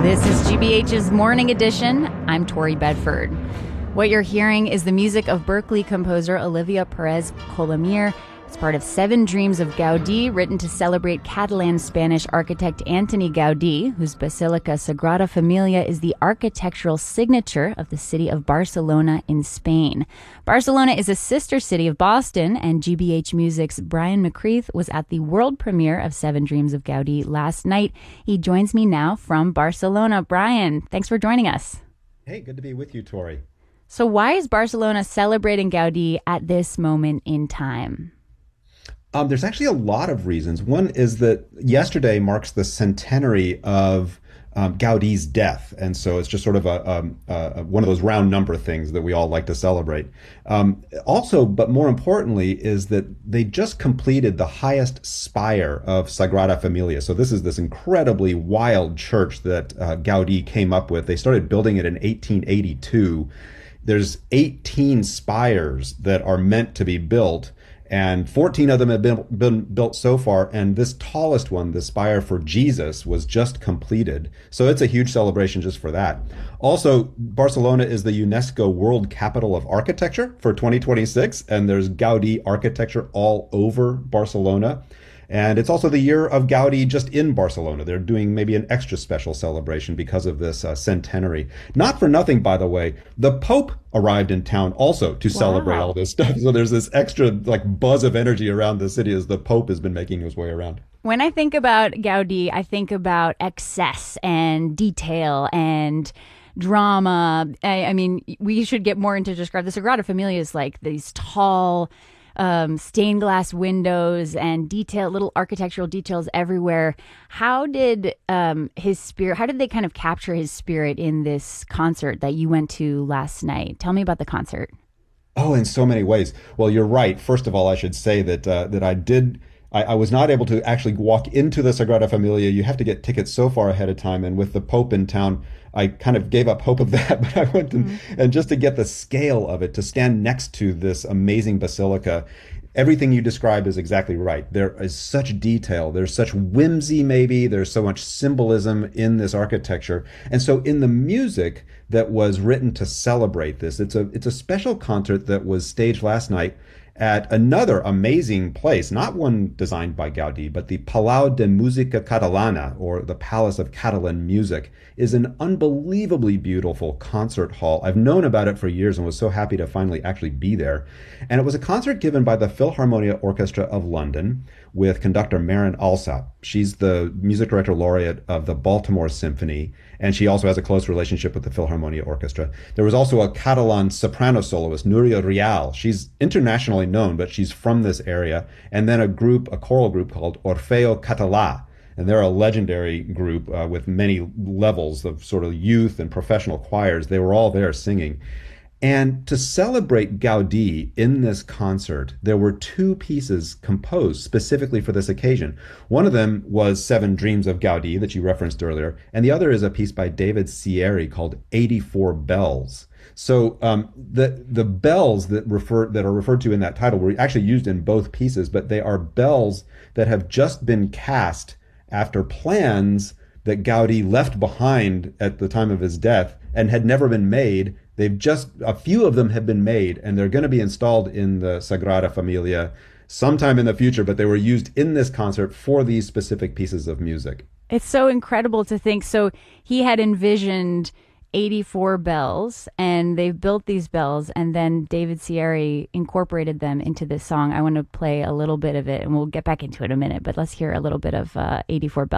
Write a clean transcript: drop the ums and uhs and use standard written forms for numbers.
This is GBH's Morning Edition. I'm Tori Bedford. What you're hearing is the music of Berkeley composer Olivia Perez Colomier. It's part of Seven Dreams of Gaudí, written to celebrate Catalan-Spanish architect Antoni Gaudí, whose Basilica Sagrada Familia is the architectural signature of the city of Barcelona in Spain. Barcelona is a sister city of Boston, and GBH Music's Brian McCreath was at the world premiere of Seven Dreams of Gaudí last night. He joins me now from Barcelona. Brian, thanks for joining us. Hey, good to be with you, Tori. So why is Barcelona celebrating Gaudí at this moment in time? There's actually a lot of reasons. One is that yesterday marks the centenary of Gaudí's death. And so it's just sort of one of those round number things that we all like to celebrate. Also, but more importantly, is that they just completed the highest spire of Sagrada Familia. So this is this incredibly wild church that Gaudí came up with. They started building it in 1882. There's 18 spires that are meant to be built, and 14 of them have been built so far, and this tallest one, the spire for Jesus, was just completed. So it's a huge celebration just for that. Also, Barcelona is the UNESCO World Capital of Architecture for 2026, and there's Gaudí architecture all over Barcelona. And it's also the year of Gaudí just in Barcelona. They're doing maybe an extra special celebration because of this centenary. Not for nothing, by the way, the Pope arrived in town also to celebrate all this stuff. So there's this extra buzz of energy around the city as the Pope has been making his way around. When I think about Gaudí, I think about excess and detail and drama. I mean, we should get more into describe the Sagrada Familia is like these tall stained glass windows and little architectural details everywhere. How did how did they kind of capture his spirit in this concert that you went to last night? Tell me about the concert. Oh, in so many ways. Well, you're right. First of all, I should say that I was not able to actually walk into the Sagrada Familia. You have to get tickets so far ahead of time. And with the Pope in town, I kind of gave up hope of that. But I went and just to get the scale of it, to stand next to this amazing basilica, everything you described is exactly right. There is such detail. There's such whimsy, maybe. There's so much symbolism in this architecture. And so in the music that was written to celebrate this, it's a special concert that was staged last night at another amazing place, not one designed by Gaudí, but the Palau de Música Catalana, or the Palace of Catalan Music, is an unbelievably beautiful concert hall. I've known about it for years and was so happy to finally actually be there. And it was a concert given by the Philharmonia Orchestra of London with conductor Marin Alsop. She's the music director laureate of the Baltimore Symphony, and she also has a close relationship with the Philharmonia Orchestra. There was also a Catalan soprano soloist, Núria Rial. She's internationally known, but she's from this area. And then a choral group called Orfeo Català. And they're a legendary group with many levels of sort of youth and professional choirs. They were all there singing. And to celebrate Gaudí in this concert, there were two pieces composed specifically for this occasion. One of them was Seven Dreams of Gaudí that you referenced earlier, and the other is a piece by David Sierri called 84 Bells. So the bells that are referred to in that title were actually used in both pieces, but they are bells that have just been cast after plans that Gaudí left behind at the time of his death and had never been made. A few of them have been made, and they're going to be installed in the Sagrada Familia sometime in the future, but they were used in this concert for these specific pieces of music. It's so incredible to think. So he had envisioned 84 bells, and they've built these bells, and then David Sierri incorporated them into this song. I want to play a little bit of it, and we'll get back into it in a minute, but let's hear a little bit of 84 bells.